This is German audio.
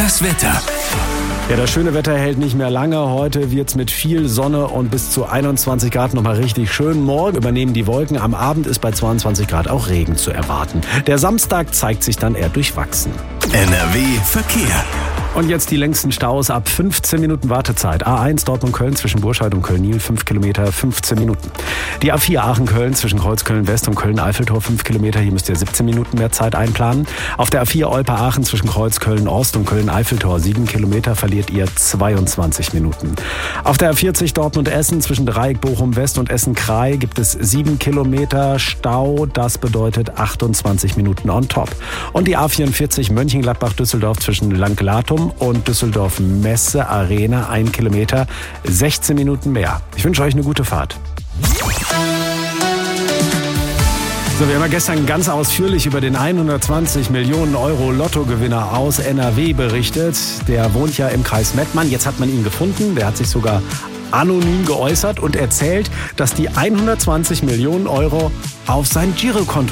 Das Wetter. Ja, das schöne Wetter hält nicht mehr lange. Heute wird's mit viel Sonne und bis zu 21 Grad nochmal richtig schön. Morgen übernehmen die Wolken. Am Abend ist bei 22 Grad auch Regen zu erwarten. Der Samstag zeigt sich dann eher durchwachsen. NRW Verkehr. Und jetzt die längsten Staus ab 15 Minuten Wartezeit. A1 Dortmund-Köln zwischen Burscheid und Köln-Niel 5 Kilometer, 15 Minuten. Die A4 Aachen-Köln zwischen Kreuzköln-West und Köln-Eiffeltor 5 Kilometer. Hier müsst ihr 17 Minuten mehr Zeit einplanen. Auf der A4 Olpe-Aachen zwischen Kreuzköln-Ost und Köln-Eiffeltor 7 Kilometer verliert ihr 22 Minuten. Auf der A40 Dortmund-Essen zwischen Dreieck Bochum-West und Essen-Kraai gibt es 7 Kilometer Stau. Das bedeutet 28 Minuten on top. Und die A44 Mönchengladbach-Düsseldorf zwischen Langlatum und Düsseldorf-Messe Arena 1 Kilometer, 16 Minuten mehr. Ich wünsche euch eine gute Fahrt. So, wir haben ja gestern ganz ausführlich über den 120 Millionen Euro Lottogewinner aus NRW berichtet. Der wohnt ja im Kreis Mettmann. Jetzt hat man ihn gefunden. Der hat sich sogar anonym geäußert und erzählt, dass die 120 Millionen Euro auf sein Girokonto